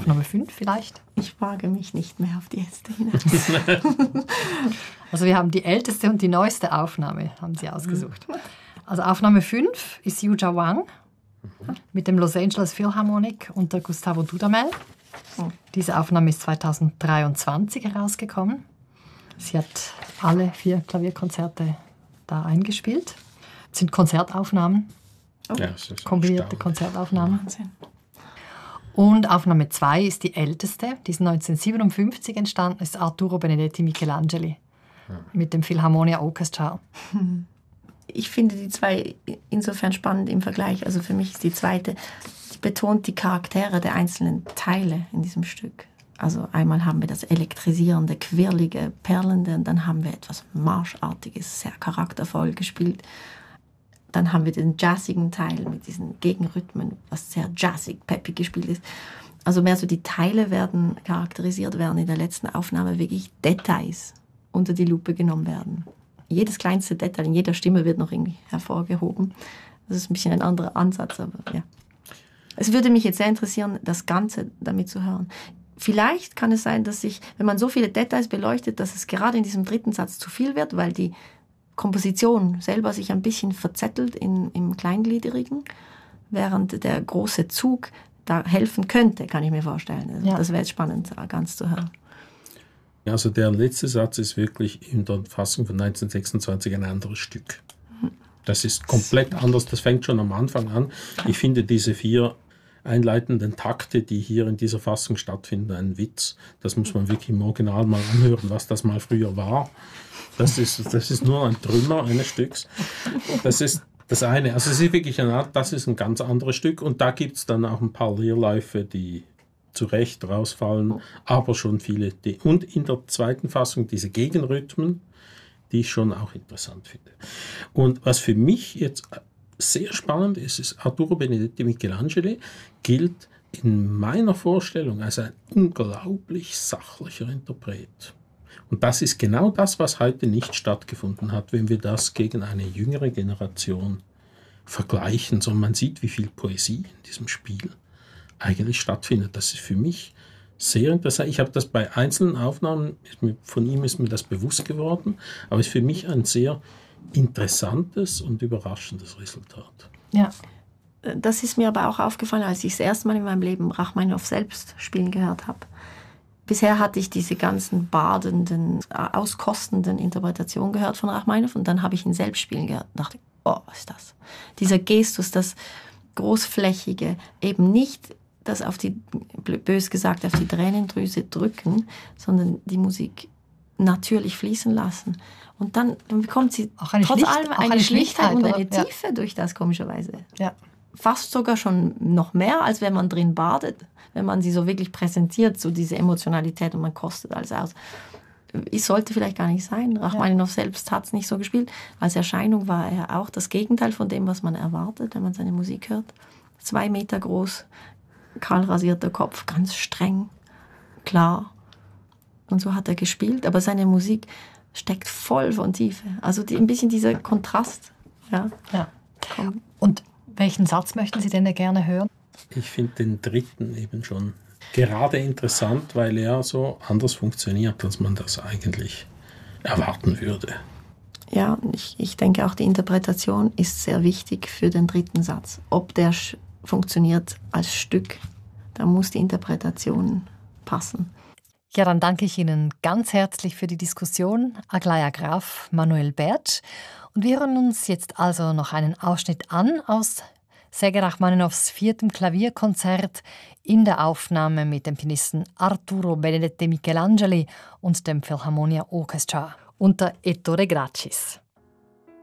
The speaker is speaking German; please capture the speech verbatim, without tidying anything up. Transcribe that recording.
Aufnahme fünf vielleicht? Ich wage mich nicht mehr auf die Äste hinaus. Also wir haben die älteste und die neueste Aufnahme, haben Sie ausgesucht. Also Aufnahme fünf ist Yuja Wang mit dem Los Angeles Philharmonic unter Gustavo Dudamel. Diese Aufnahme ist zweitausenddreiundzwanzig herausgekommen. Sie hat alle vier Klavierkonzerte da eingespielt. Das sind Konzertaufnahmen, oh. ja, das ist kombinierte Konzertaufnahmen. Wahnsinn. Und Aufnahme zwei ist die älteste, die ist neunzehnhundertsiebenundfünfzig entstanden, ist Arturo Benedetti Michelangeli ja. mit dem Philharmonia Orchestra. Ich finde die zwei insofern spannend im Vergleich. Also für mich ist die zweite, die betont die Charaktere der einzelnen Teile in diesem Stück. Also einmal haben wir das elektrisierende, quirlige, perlende und dann haben wir etwas Marschartiges, sehr charaktervoll gespielt. Dann haben wir den jazzigen Teil mit diesen Gegenrhythmen, was sehr jazzig, peppig gespielt ist. Also mehr so die Teile werden charakterisiert, während in der letzten Aufnahme wirklich Details unter die Lupe genommen werden. Jedes kleinste Detail in jeder Stimme wird noch irgendwie hervorgehoben. Das ist ein bisschen ein anderer Ansatz, aber ja. Es würde mich jetzt sehr interessieren, das Ganze damit zu hören. Vielleicht kann es sein, dass sich, wenn man so viele Details beleuchtet, dass es gerade in diesem dritten Satz zu viel wird, weil die Komposition selber sich ein bisschen verzettelt in, im Kleingliedrigen, während der große Zug da helfen könnte, kann ich mir vorstellen. Also ja. Das wäre jetzt spannend, ganz zu hören. Also der letzte Satz ist wirklich in der Fassung von neunzehnhundertsechsundzwanzig ein anderes Stück. Das ist komplett anders, das fängt schon am Anfang an. Ich finde diese vier einleitenden Takte, die hier in dieser Fassung stattfinden, ein Witz. Das muss man wirklich im Original mal anhören, was das mal früher war. Das ist, das ist nur ein Trümmer eines Stücks. Das ist das eine. Also es ist wirklich ein, das ist ein ganz anderes Stück und da gibt es dann auch ein paar Leerläufe, die zu Recht rausfallen, aber schon viele. Die, und in der zweiten Fassung diese Gegenrhythmen, die ich schon auch interessant finde. Und was für mich jetzt sehr spannend ist, ist Arturo Benedetti Michelangeli gilt in meiner Vorstellung als ein unglaublich sachlicher Interpret. Und das ist genau das, was heute nicht stattgefunden hat, wenn wir das gegen eine jüngere Generation vergleichen, sondern man sieht, wie viel Poesie in diesem Spiel eigentlich stattfindet. Das ist für mich sehr interessant. Ich habe das bei einzelnen Aufnahmen, von ihm ist mir das bewusst geworden, aber es ist für mich ein sehr interessantes und überraschendes Resultat. Ja, das ist mir aber auch aufgefallen, als ich das erste Mal in meinem Leben Rachmaninow selbst spielen gehört habe. Bisher hatte ich diese ganzen badenden, auskostenden Interpretationen gehört von Rachmaninow und dann habe ich ihn selbst spielen gehört und dachte, oh, was ist das? Dieser Gestus, das großflächige, eben nicht das auf die, bös gesagt, auf die Tränendrüse drücken, sondern die Musik natürlich fließen lassen. Und dann, dann bekommt sie auch eine trotz Schlicht, allem auch eine, eine Schlichtheit und eine ja. Tiefe durch das, komischerweise. Ja. Fast sogar schon noch mehr, als wenn man drin badet, wenn man sie so wirklich präsentiert, so diese Emotionalität und man kostet alles aus. Es sollte vielleicht gar nicht sein. Rachmaninow ja. selbst hat es nicht so gespielt. Als Erscheinung war er auch das Gegenteil von dem, was man erwartet, wenn man seine Musik hört. Zwei Meter groß, kahl rasierter Kopf, ganz streng, klar. Und so hat er gespielt, aber seine Musik steckt voll von Tiefe. Also die, ein bisschen dieser Kontrast. Ja. Ja. Und welchen Satz möchten Sie denn gerne hören? Ich finde den dritten eben schon gerade interessant, weil er so anders funktioniert, als man das eigentlich erwarten würde. Ja, ich, ich denke auch die Interpretation ist sehr wichtig für den dritten Satz. Ob der sch- funktioniert als Stück, da muss die Interpretation passen. Ja, dann danke ich Ihnen ganz herzlich für die Diskussion, Aglaja Graf, Manuel Bertsch. Und wir hören uns jetzt also noch einen Ausschnitt an aus Sergei Rachmaninows viertem Klavierkonzert in der Aufnahme mit dem Pianisten Arturo Benedetti Michelangeli und dem Philharmonia Orchestra unter Ettore Gracis.